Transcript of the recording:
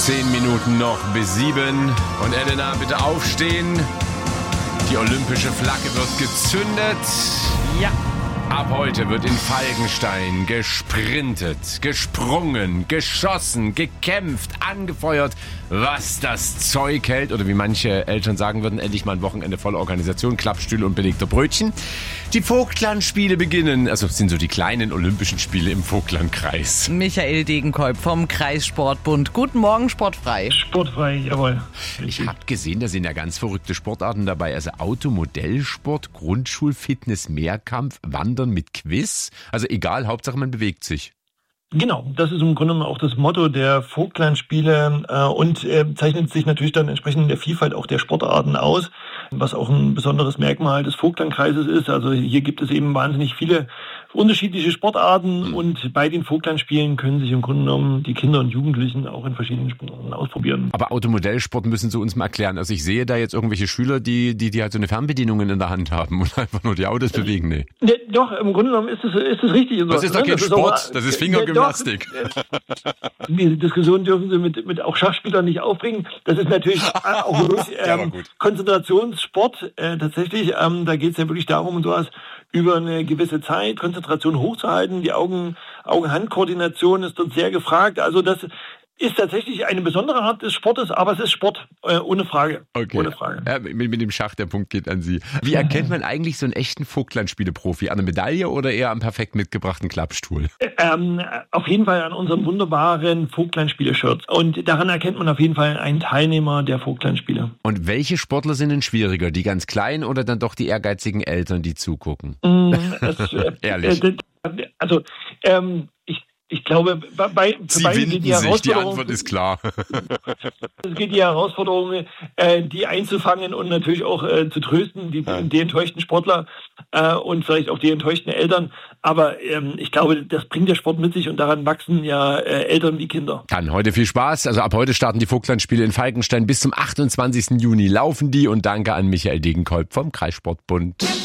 10 Minuten noch bis 7. Und Elena, bitte aufstehen. Die olympische Flagge wird gezündet. Ja. Ab heute wird in Falkenstein gesprintet, gesprungen, geschossen, gekämpft, angefeuert, was das Zeug hält. Oder wie manche Eltern sagen würden, endlich mal ein Wochenende voller Organisation, Klappstühle und belegter Brötchen. Die Vogtlandspiele beginnen, also sind so die kleinen Olympischen Spiele im Vogtlandkreis. Michael Degenkolb vom Kreissportbund. Guten Morgen, sportfrei. Sportfrei, jawohl. Ich habe gesehen, da sind ja ganz verrückte Sportarten dabei. Also Automodellsport, Grundschulfitness, Mehrkampf, Wandern mit Quiz. Also egal, Hauptsache man bewegt sich. Genau, das ist im Grunde genommen auch das Motto der Vogtlandspiele und zeichnet sich natürlich dann entsprechend in der Vielfalt auch der Sportarten aus, was auch ein besonderes Merkmal des Vogtlandkreises ist. Also hier gibt es eben wahnsinnig viele unterschiedliche Sportarten und bei den Vogtlandspielen können sich im Grunde genommen die Kinder und Jugendlichen auch in verschiedenen Sportarten ausprobieren. Aber Automodellsport müssen Sie uns mal erklären. Also ich sehe da jetzt irgendwelche Schüler, die halt so eine Fernbedienung in der Hand haben und einfach nur die Autos bewegen. Nee. Doch, im Grunde genommen ist es richtig. Das ist doch kein Sport, das ist Fingergymnastik. Diese Diskussion dürfen Sie mit auch Schachspielern nicht aufbringen. Das ist natürlich auch Konzentrationssport tatsächlich. Da geht es ja wirklich darum, du hast über eine gewisse Zeit Konzentration hochzuhalten. Die Augen-Hand-Koordination ist dort sehr gefragt. Also das ist tatsächlich eine besondere Art des Sportes, aber es ist Sport, ohne Frage. Okay. Ohne Frage. Ja, mit dem Schach, der Punkt geht an Sie. Wie erkennt man eigentlich so einen echten Vogtlandspiele-Profi? An einer Medaille oder eher am perfekt mitgebrachten Klappstuhl? Auf jeden Fall an unseren wunderbaren Vogtlandspiele-Shirts. Und daran erkennt man auf jeden Fall einen Teilnehmer der Vogtlandspiele. Und welche Sportler sind denn schwieriger? Die ganz Kleinen oder dann doch die ehrgeizigen Eltern, die zugucken? Ehrlich. Ich glaube, Sie winden sich, die Antwort ist klar. Es geht die Herausforderung, die einzufangen und natürlich auch zu trösten, die enttäuschten Sportler und vielleicht auch die enttäuschten Eltern. Aber ich glaube, das bringt der Sport mit sich und daran wachsen ja Eltern wie Kinder. Dann heute viel Spaß. Also ab heute starten die Vogtlandspiele in Falkenstein. Bis zum 28. Juni laufen die und danke an Michael Degenkolb vom Kreissportbund.